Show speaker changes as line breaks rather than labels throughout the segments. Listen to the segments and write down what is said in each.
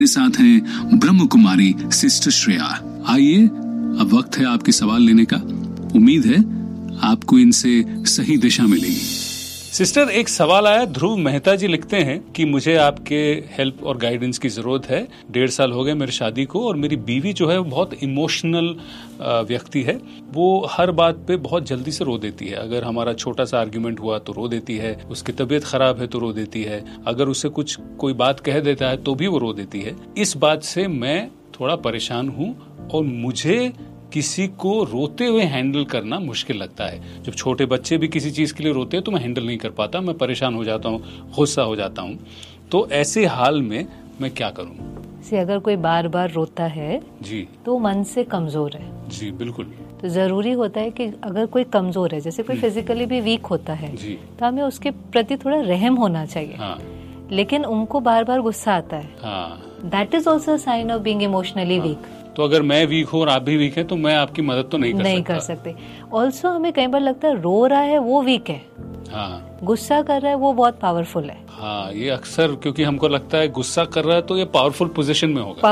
मेरे साथ हैं ब्रह्म कुमारी सिस्टर श्रेया। आइए, अब वक्त है आपके सवाल लेने का। उम्मीद है आपको इनसे सही दिशा मिलेगी।
सिस्टर, एक सवाल आया। ध्रुव मेहता जी लिखते हैं कि मुझे आपके हेल्प और गाइडेंस की जरूरत है। 1.5 साल हो गए मेरी शादी को और मेरी बीवी जो है वो बहुत इमोशनल व्यक्ति है। वो हर बात पे बहुत जल्दी से रो देती है। अगर हमारा छोटा सा आर्ग्यूमेंट हुआ तो रो देती है, उसकी तबीयत खराब है तो रो देती है, अगर उसे कोई बात कह देता है तो भी वो रो देती है। इस बात से मैं थोड़ा परेशान हूँ और मुझे किसी को रोते हुए हैंडल करना मुश्किल लगता है। जब छोटे बच्चे भी किसी चीज के लिए रोते हैं तो मैं हैंडल नहीं कर पाता, मैं परेशान हो जाता हूँ, गुस्सा हो जाता हूँ। तो ऐसे हाल में मैं क्या करूँ?
अगर कोई बार बार रोता है
जी
तो मन से कमजोर है।
जी बिल्कुल।
तो जरूरी होता है कि अगर कोई कमजोर है, जैसे कोई फिजिकली भी वीक होता है
जी,
तो हमें उसके प्रति थोड़ा रहम होना चाहिए।
हाँ।
लेकिन उनको बार बार गुस्सा आता है, that is also sign of being emotionally weak.
तो अगर मैं वीक हूँ और आप भी वीक है तो मैं आपकी मदद तो नहीं कर सकते।
ऑल्सो हमें कई बार लगता है रो रहा है वो वीक है,
हाँ,
गुस्सा कर रहा है वो बहुत पावरफुल है।
हाँ, ये अक्सर क्योंकि हमको लगता है गुस्सा कर रहा है तो ये पावरफुल पोजीशन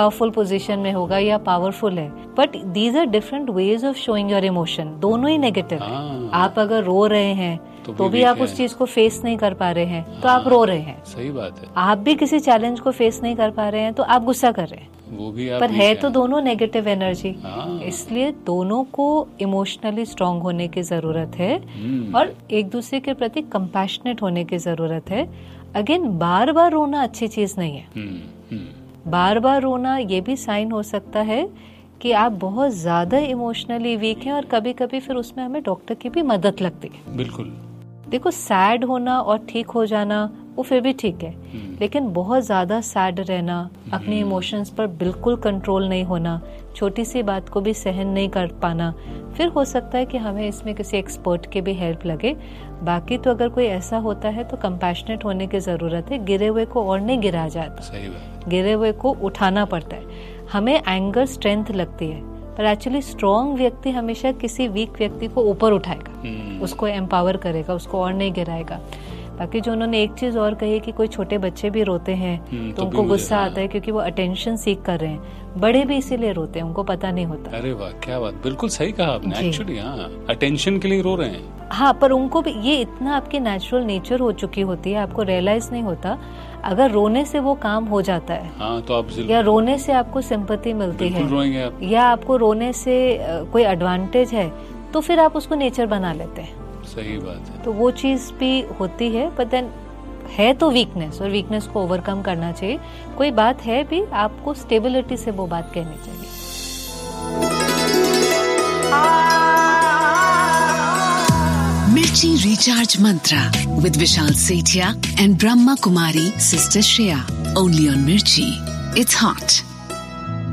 में होगा या पावरफुल है। But these are different ways of showing your emotion. दोनों ही नेगेटिव है। आप अगर रो रहे हैं तो भी आप उस चीज को फेस नहीं कर पा रहे हैं तो आप रो रहे हैं। सही बात है।
आप भी किसी चैलेंज को फेस नहीं कर पा रहे हैं तो आप गुस्सा कर रहे हैं।
वो भी आप
पर है तो दोनों नेगेटिव एनर्जी।
हाँ।
इसलिए दोनों को इमोशनली स्ट्रांग होने की जरूरत है और एक दूसरे के प्रति कंपैशनेट होने की जरूरत है। अगेन, बार बार रोना अच्छी चीज नहीं है। बार बार रोना ये भी साइन हो सकता है कि आप बहुत ज्यादा इमोशनली वीक हैं और कभी कभी फिर उसमें हमें डॉक्टर की भी मदद लगती है।
बिल्कुल।
देखो, सैड होना और ठीक हो जाना वो फिर भी ठीक है, लेकिन बहुत ज्यादा सैड रहना, अपने इमोशंस पर बिल्कुल कंट्रोल नहीं होना, छोटी सी बात को भी सहन नहीं कर पाना, फिर हो सकता है कि हमें इसमें किसी एक्सपर्ट की भी हेल्प लगे। बाकी तो अगर कोई ऐसा होता है तो कंपैशनेट होने की जरूरत है। गिरे हुए को और नहीं गिराया जाता।
सही बात।
गिरे हुए को उठाना पड़ता है। हमें एंगर स्ट्रेंथ लगती है, पर एक्चुअली स्ट्रॉन्ग व्यक्ति हमेशा किसी वीक व्यक्ति को ऊपर उठाएगा, उसको एम्पावर करेगा, उसको और नहीं गिराएगा। बाकी जो उन्होंने एक चीज और कही कि कोई छोटे बच्चे भी रोते हैं तो उनको गुस्सा आता है क्योंकि वो अटेंशन सीख कर रहे हैं। बड़े भी इसीलिए रोते हैं, उनको पता नहीं होता।
अरे वाह, क्या बात, बिल्कुल सही कहा आपने। एक्चुअली हाँ, अटेंशन के लिए रो रहे हैं।
हाँ, पर उनको भी ये इतना आपकी नेचुरल नेचर हो चुकी होती है, आपको रियलाइज नहीं होता। अगर रोने से वो काम हो जाता है,
हाँ, तो आप
या रोने से आपको सिंपैथी मिलती है,
रोएंगे आप। या
आपको रोने से कोई एडवांटेज है तो फिर आप उसको नेचर बना लेते हैं।
सही बात है।
तो वो चीज भी होती है। बट देन है तो वीकनेस, और वीकनेस को ओवरकम करना चाहिए। कोई बात है भी, आपको स्टेबिलिटी से वो बात कहनी चाहिए।
मिर्ची recharge Mantra with Vishal Sethia and Brahma Kumari sister Shreya, only on मिर्ची। It's hot.